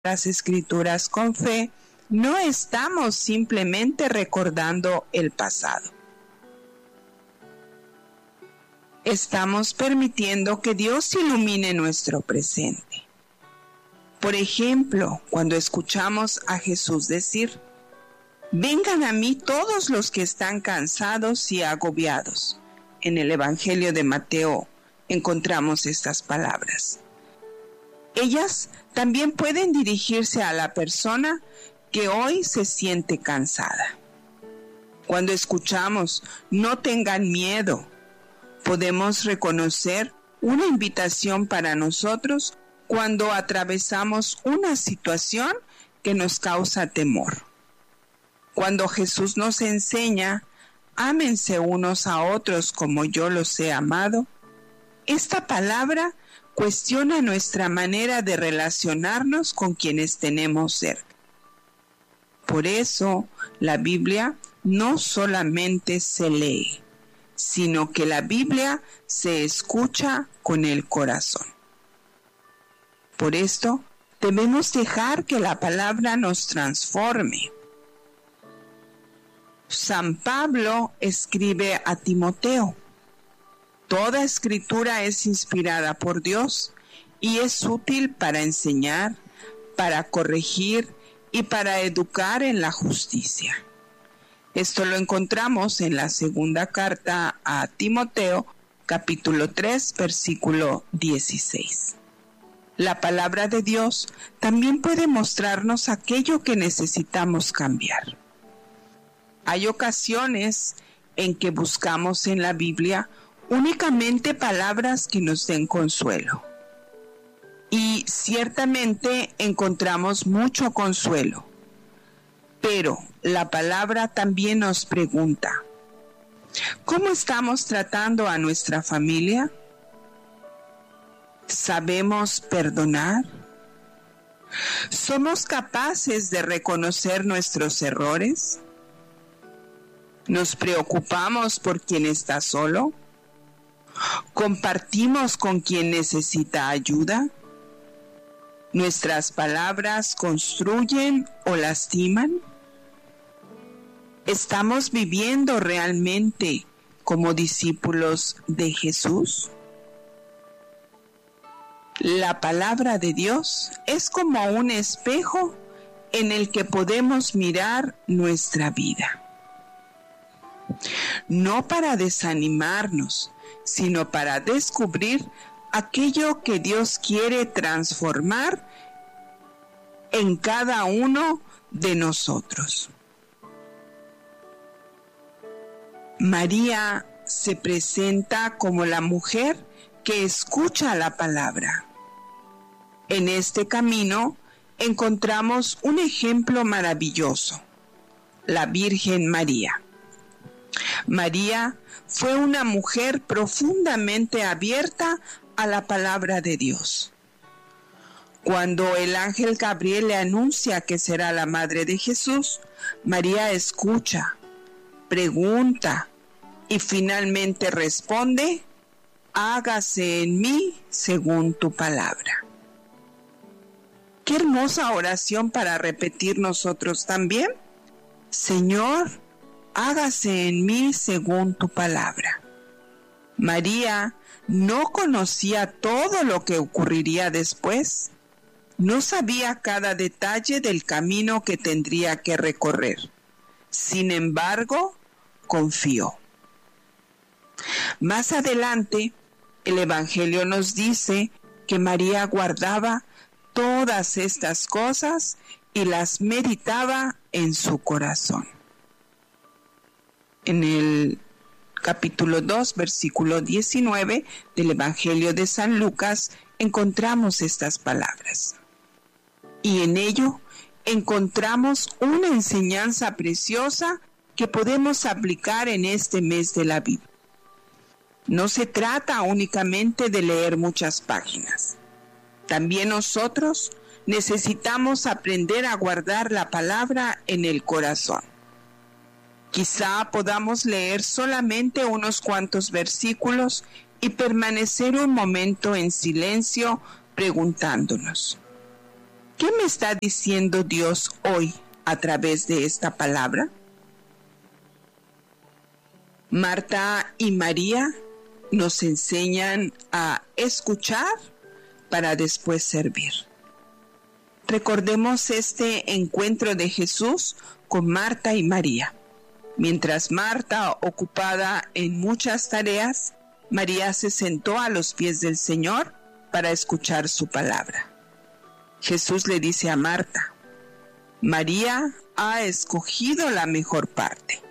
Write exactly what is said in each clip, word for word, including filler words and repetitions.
las Escrituras con fe, no estamos simplemente recordando el pasado. Estamos permitiendo que Dios ilumine nuestro presente. Por ejemplo, cuando escuchamos a Jesús decir: vengan a mí todos los que están cansados y agobiados. En el Evangelio de Mateo encontramos estas palabras. Ellas también pueden dirigirse a la persona que hoy se siente cansada. Cuando escuchamos "no tengan miedo", podemos reconocer una invitación para nosotros cuando atravesamos una situación que nos causa temor. Cuando Jesús nos enseña "ámense unos a otros como yo los he amado", esta palabra cuestiona nuestra manera de relacionarnos con quienes tenemos cerca. Por eso, la Biblia no solamente se lee, sino que la Biblia se escucha con el corazón. Por esto, debemos dejar que la palabra nos transforme. San Pablo escribe a Timoteo: toda escritura es inspirada por Dios y es útil para enseñar, para corregir y para educar en la justicia. Esto lo encontramos en la segunda carta a Timoteo, capítulo tres, versículo dieciséis. La palabra de Dios también puede mostrarnos aquello que necesitamos cambiar. Hay ocasiones en que buscamos en la Biblia únicamente palabras que nos den consuelo. Y ciertamente encontramos mucho consuelo. Pero la palabra también nos pregunta: ¿cómo estamos tratando a nuestra familia? ¿Sabemos perdonar? ¿Somos capaces de reconocer nuestros errores? ¿Nos preocupamos por quien está solo? ¿Compartimos con quien necesita ayuda? ¿Nuestras palabras construyen o lastiman? ¿Estamos viviendo realmente como discípulos de Jesús? La palabra de Dios es como un espejo en el que podemos mirar nuestra vida. No para desanimarnos, sino para descubrir aquello que Dios quiere transformar en cada uno de nosotros. María se presenta como la mujer que escucha la palabra. En este camino encontramos un ejemplo maravilloso: la Virgen María. María fue una mujer profundamente abierta a la palabra de Dios. Cuando el ángel Gabriel le anuncia que será la madre de Jesús, María escucha, pregunta y finalmente responde: hágase en mí según tu palabra. Qué hermosa oración para repetir nosotros también. Señor, hágase en mí según tu palabra. María no conocía todo lo que ocurriría después. No sabía cada detalle del camino que tendría que recorrer. Sin embargo, confió. Más adelante, el Evangelio nos dice que María guardaba todas estas cosas y las meditaba en su corazón. En el capítulo dos, versículo diecinueve del Evangelio de San Lucas, encontramos estas palabras. Y en ello encontramos una enseñanza preciosa que podemos aplicar en este mes de la Biblia. No se trata únicamente de leer muchas páginas. También nosotros necesitamos aprender a guardar la palabra en el corazón. Quizá podamos leer solamente unos cuantos versículos y permanecer un momento en silencio preguntándonos: ¿Qué me está diciendo Dios hoy a través de esta palabra? Marta y María nos enseñan a escuchar para después servir. Recordemos este encuentro de Jesús con Marta y María. Mientras Marta, ocupada en muchas tareas, María se sentó a los pies del Señor para escuchar su palabra. Jesús le dice a Marta: María ha escogido la mejor parte.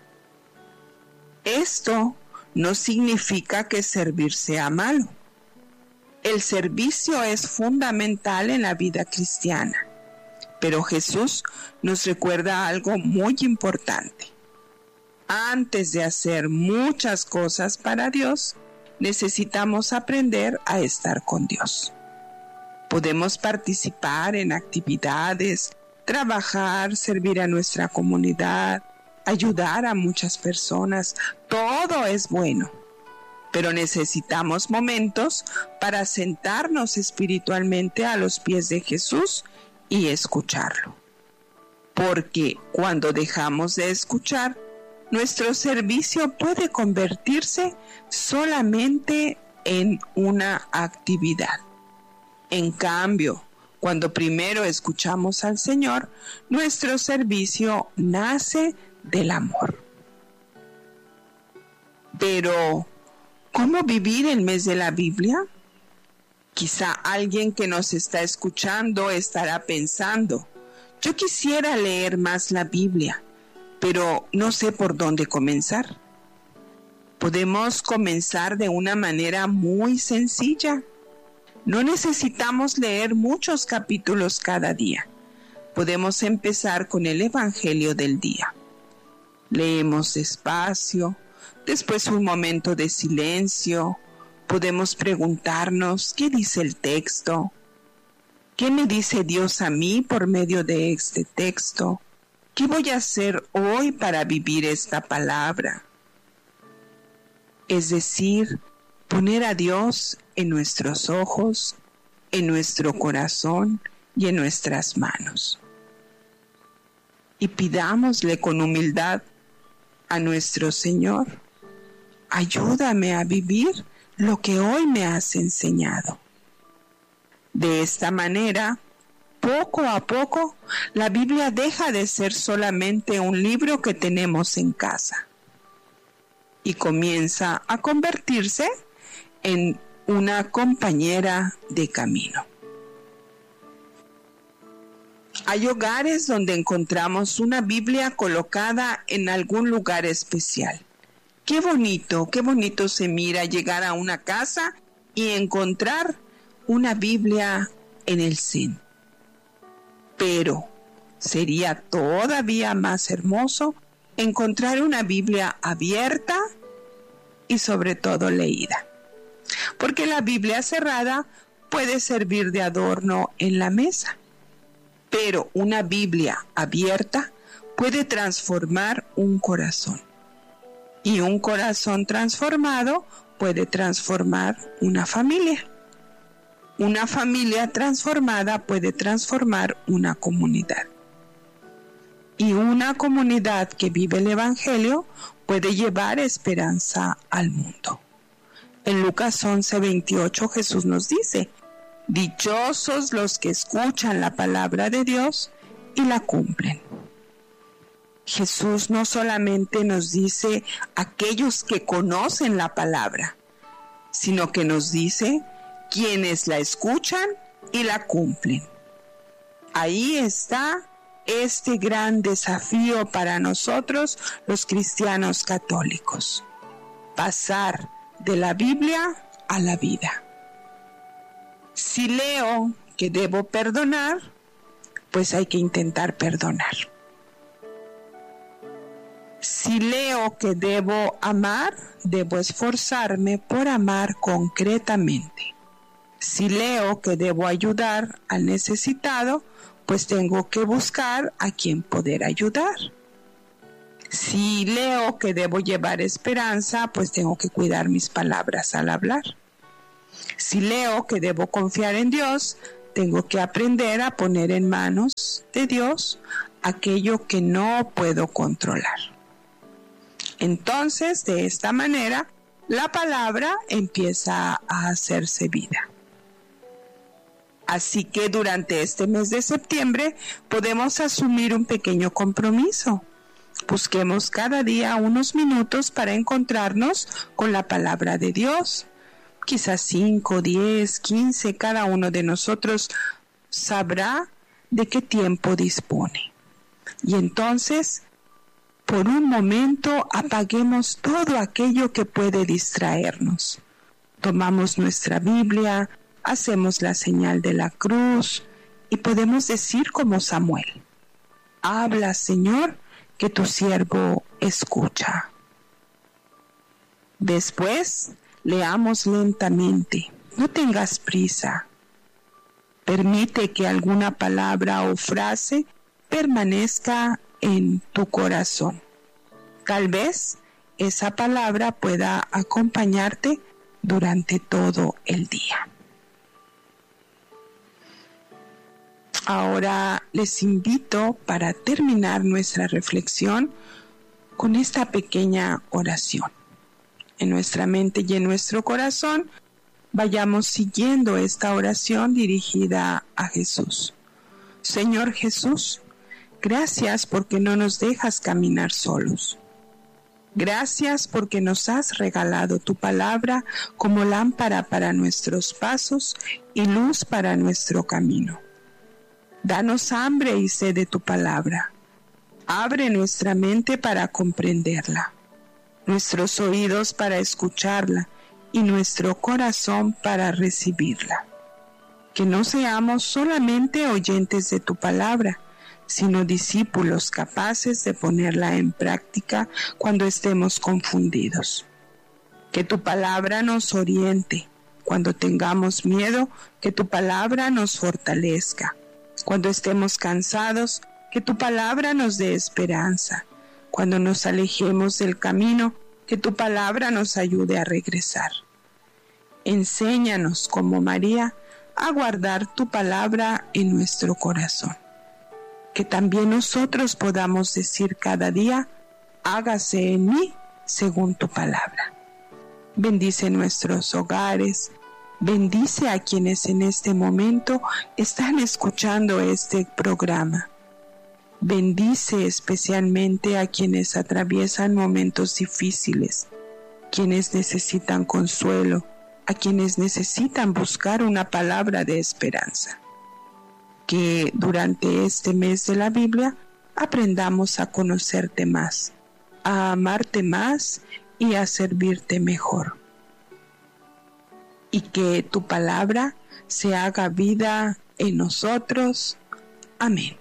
Esto no significa que servir sea malo. El servicio es fundamental en la vida cristiana, pero Jesús nos recuerda algo muy importante. Antes de hacer muchas cosas para Dios, necesitamos aprender a estar con Dios. Podemos participar en actividades, trabajar, servir a nuestra comunidad, ayudar a muchas personas. Todo es bueno, pero necesitamos momentos para sentarnos espiritualmente a los pies de Jesús y escucharlo. Porque cuando dejamos de escuchar, nuestro servicio puede convertirse solamente en una actividad. En cambio, cuando primero escuchamos al Señor, nuestro servicio nace del amor. Pero, ¿cómo vivir el mes de la Biblia? Quizá alguien que nos está escuchando estará pensando: yo quisiera leer más la Biblia, pero no sé por dónde comenzar. Podemos comenzar de una manera muy sencilla. No necesitamos leer muchos capítulos cada día. Podemos empezar con el Evangelio del día. Leemos despacio, después un momento de silencio. Podemos preguntarnos: ¿qué dice el texto? ¿Qué me dice Dios a mí por medio de este texto? ¿Qué voy a hacer hoy para vivir esta palabra? Es decir, poner a Dios en nuestros ojos, en nuestro corazón y en nuestras manos. Y pidámosle con humildad a nuestro Señor: ayúdame a vivir lo que hoy me has enseñado. De esta manera, poco a poco, la Biblia deja de ser solamente un libro que tenemos en casa y comienza a convertirse en una compañera de camino. Hay hogares donde encontramos una Biblia colocada en algún lugar especial. Qué bonito, qué bonito se mira llegar a una casa y encontrar una Biblia en el centro. Pero sería todavía más hermoso encontrar una Biblia abierta y sobre todo leída. Porque la Biblia cerrada puede servir de adorno en la mesa, pero una Biblia abierta puede transformar un corazón. Y un corazón transformado puede transformar una familia. Una familia transformada puede transformar una comunidad. Y una comunidad que vive el Evangelio puede llevar esperanza al mundo. En Lucas once veintiocho Jesús nos dice: dichosos los que escuchan la palabra de Dios y la cumplen. Jesús no solamente nos dice aquellos que conocen la palabra, sino que nos dice quienes la escuchan y la cumplen. Ahí está este gran desafío para nosotros, los cristianos católicos: pasar de la Biblia a la vida. Si leo que debo perdonar, pues hay que intentar perdonar. Si leo que debo amar, debo esforzarme por amar concretamente. Si leo que debo ayudar al necesitado, pues tengo que buscar a quien poder ayudar. Si leo que debo llevar esperanza, pues tengo que cuidar mis palabras al hablar. Si leo que debo confiar en Dios, tengo que aprender a poner en manos de Dios aquello que no puedo controlar. Entonces, de esta manera, la palabra empieza a hacerse vida. Así que durante este mes de septiembre podemos asumir un pequeño compromiso. Busquemos cada día unos minutos para encontrarnos con la palabra de Dios. Quizás cinco, diez, quince, cada uno de nosotros sabrá de qué tiempo dispone. Y entonces, por un momento, apaguemos todo aquello que puede distraernos. Tomamos nuestra Biblia, hacemos la señal de la cruz y podemos decir como Samuel: habla, Señor, que tu siervo escucha. Después, leamos lentamente. No tengas prisa. Permite que alguna palabra o frase permanezca en tu corazón. Tal vez esa palabra pueda acompañarte durante todo el día. Ahora les invito, para terminar nuestra reflexión, con esta pequeña oración. En nuestra mente y en nuestro corazón, vayamos siguiendo esta oración dirigida a Jesús. Señor Jesús, gracias porque no nos dejas caminar solos. Gracias porque nos has regalado tu palabra como lámpara para nuestros pasos y luz para nuestro camino. Danos hambre y sed de tu palabra. Abre nuestra mente para comprenderla, nuestros oídos para escucharla y nuestro corazón para recibirla. Que no seamos solamente oyentes de tu palabra, sino discípulos capaces de ponerla en práctica cuando estemos confundidos. Que tu palabra nos oriente. Cuando tengamos miedo, que tu palabra nos fortalezca. Cuando estemos cansados, que tu palabra nos dé esperanza. Cuando nos alejemos del camino, que tu palabra nos ayude a regresar. Enséñanos, como María, a guardar tu palabra en nuestro corazón. Que también nosotros podamos decir cada día: hágase en mí según tu palabra. Bendice nuestros hogares. Bendice a quienes en este momento están escuchando este programa. Bendice especialmente a quienes atraviesan momentos difíciles, quienes necesitan consuelo, a quienes necesitan buscar una palabra de esperanza. Que durante este mes de la Biblia aprendamos a conocerte más, a amarte más y a servirte mejor. Y que tu palabra se haga vida en nosotros. Amén.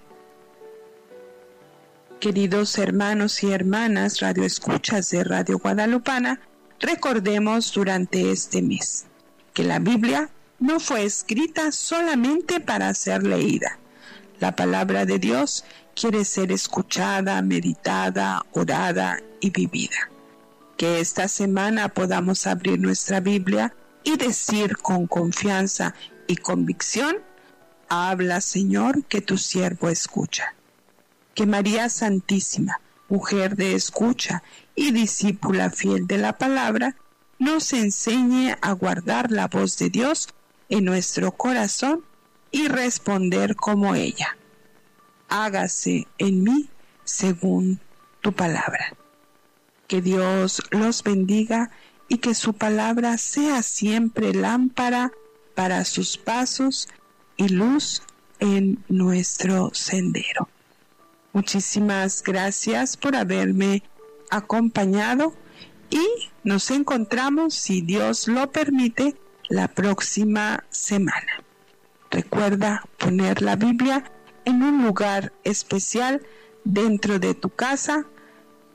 Queridos hermanos y hermanas radioescuchas de Radio Guadalupana, recordemos durante este mes que la Biblia no fue escrita solamente para ser leída. La palabra de Dios quiere ser escuchada, meditada, orada y vivida. Que esta semana podamos abrir nuestra Biblia y decir con confianza y convicción: habla, Señor, que tu siervo escucha. Que María Santísima, mujer de escucha y discípula fiel de la palabra, nos enseñe a guardar la voz de Dios en nuestro corazón y responder como ella: hágase en mí según tu palabra. Que Dios los bendiga y que su palabra sea siempre lámpara para sus pasos y luz en nuestro sendero. Muchísimas gracias por haberme acompañado y nos encontramos, si Dios lo permite, la próxima semana. Recuerda poner la Biblia en un lugar especial dentro de tu casa,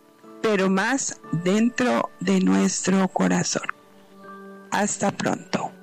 pero más dentro de nuestro corazón. Hasta pronto.